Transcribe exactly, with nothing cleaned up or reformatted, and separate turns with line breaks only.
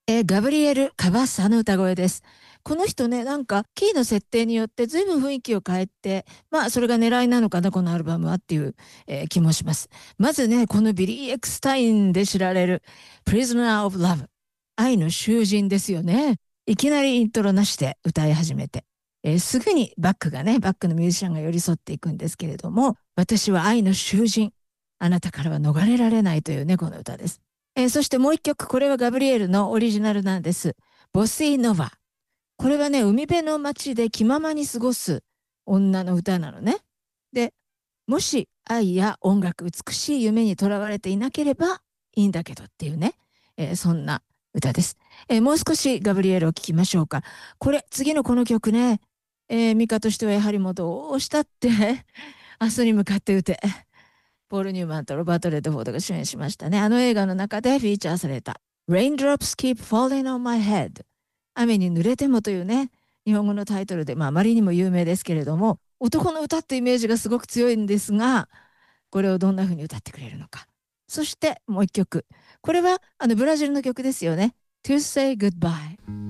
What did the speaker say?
えーガブリエル・カバッサの歌声です。この人ね、なんかキーの設定によって随分雰囲気を変えて、まあそれが狙いなのかな、このアルバムはっていう、えー気もします。まずね、このビリー・エクスタインで知られる Prisoner of Love、愛の囚人ですよね。いきなりイントロなしで歌い始めて、えーすぐにバックがね、バックのミュージシャンが寄り添っていくんですけれども、私は愛の囚人、あなたからは逃れられないというね、この歌です。えーそしてもう一曲、これはガブリエルのオリジナルなんです。ボスイノヴァ。これはね、海辺の街で気ままに過ごす女の歌なのね。で、もし愛や音楽、美しい夢にとらわれていなければいいんだけどっていうね、えーそんな歌です。えーもう少しガブリエルを聴きましょうか。これ、次のこの曲ね、えーミカとしてはやはりもうどうしたって明日に向かって歌て、ポール・ニューマンとロバート・レッドフォードが主演しましたね。あの映画の中でフィーチャーされた Raindrops Keep Falling on My Head、 雨に濡れてもというね、日本語のタイトルで、まあ、あまりにも有名ですけれども、男の歌ってイメージがすごく強いんですが、これをどんな風に歌ってくれるのか。そしてもう一曲。これはあのブラジルの曲ですよね。To Say Goodbye。